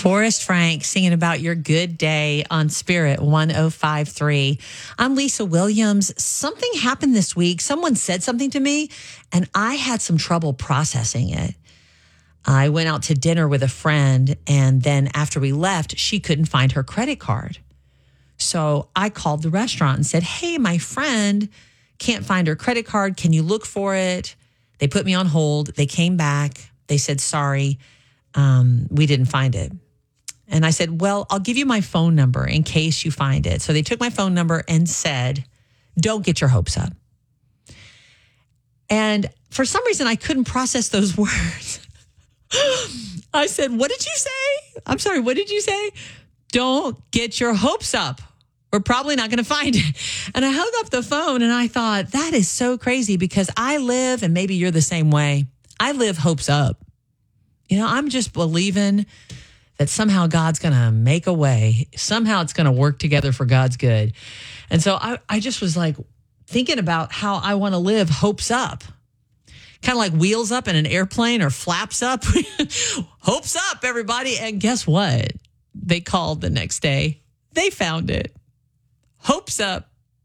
Forrest Frank singing about your good day on Spirit 105.3. I'm Lisa Williams. Something happened this week. Someone said something to me, and I had some trouble processing it. I went out to dinner with a friend, and then after we left, she couldn't find her credit card. So I called the restaurant and said, hey, my friend can't find her credit card. Can you look for it? They put me on hold. They came back. They said, sorry, we didn't find it. And I said, well, I'll give you my phone number in case you find it. So they took my phone number and said, don't get your hopes up. And for some reason, I couldn't process those words. I said, what did you say? I'm sorry, what did you say? Don't get your hopes up. We're probably not going to find it. And I hung up the phone and I thought, that is so crazy because I live, and maybe you're the same way, I live hopes up. You know, I'm just believing that somehow God's going to make a way. Somehow it's going to work together for God's good. And so I just was like thinking about how I want to live hopes up. Kind of like wheels up in an airplane or flaps up. Hopes up, everybody. And guess what? They called the next day. They found it. Hopes up.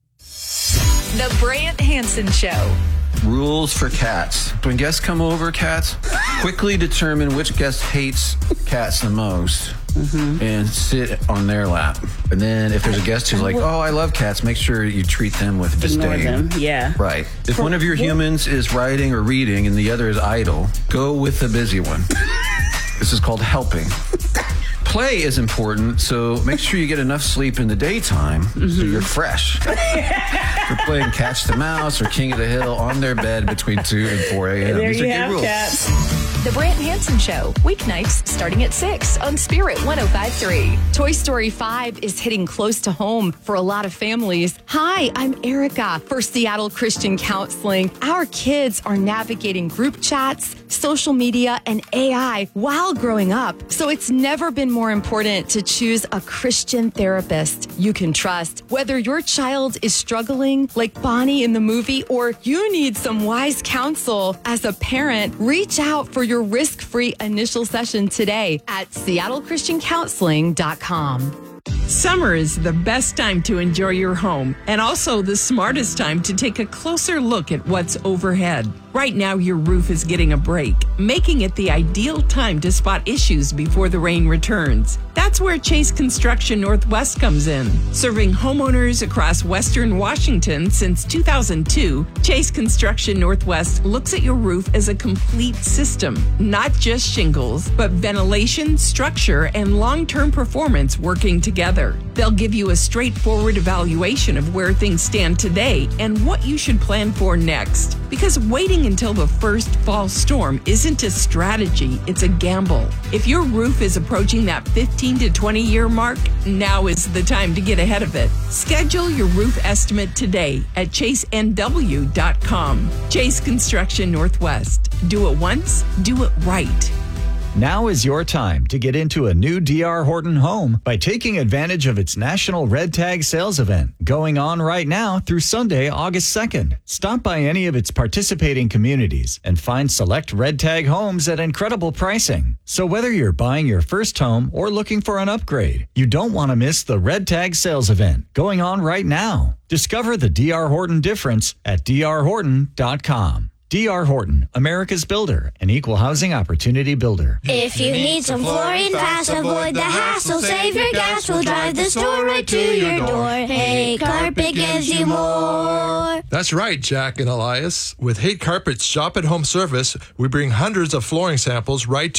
The Brant Hansen Show. Rules for cats. When guests come over, cats, quickly determine which guest hates cats the most and sit on their lap. And then if there's a guest who's like, oh, I love cats, make sure you treat them with disdain. Ignore them, yeah. Right. If one of your humans is writing or reading and the other is idle, go with the busy one. This is called helping. Play is important, so make sure you get enough sleep in the daytime so you're fresh. For playing Catch the Mouse or King of the Hill on their bed between 2 and 4 a.m. There These you are have good rules. cats. The Brant Hansen Show, weeknights starting at 6 on Spirit 105.3. Toy Story 5 is hitting close to home for a lot of families. Hi, I'm Erica for Seattle Christian Counseling. Our kids are navigating group chats, social media, and AI while growing up. So it's never been more important to choose a Christian therapist you can trust. Whether your child is struggling like Bonnie in the movie or you need some wise counsel as a parent, reach out for your risk-free initial session today at seattlechristtiancounseling.com. Summer is the best time to enjoy your home and also the smartest time to take a closer look at what's overhead. Right now, your roof is getting a break, making it the ideal time to spot issues before the rain returns. That's where Chase Construction Northwest comes in. Serving homeowners across Western Washington since 2002, Chase Construction Northwest looks at your roof as a complete system, not just shingles, but ventilation, structure, and long-term performance working together. They'll give you a straightforward evaluation of where things stand today and what you should plan for next. Because waiting until the first fall storm isn't a strategy, it's a gamble. If your roof is approaching that 15 to 20 year mark, now is the time to get ahead of it. Schedule your roof estimate today at chasenw.com. Chase Construction Northwest. Do it once, do it right. Now is your time to get into a new D.R. Horton home by taking advantage of its National Red Tag Sales Event going on right now through Sunday, August 2nd. Stop by any of its participating communities and find select Red Tag homes at incredible pricing. So whether you're buying your first home or looking for an upgrade, you don't want to miss the Red Tag Sales Event going on right now. Discover the D.R. Horton difference at drhorton.com. D.R. Horton, America's builder, an equal housing opportunity builder. If you need some flooring fast, avoid the hassle. Save your gas, we'll drive the store right to your door. Hey, Carpet gives you more. That's right, Jack and Elias. With Haight Carpet's Shop at Home service, we bring hundreds of flooring samples right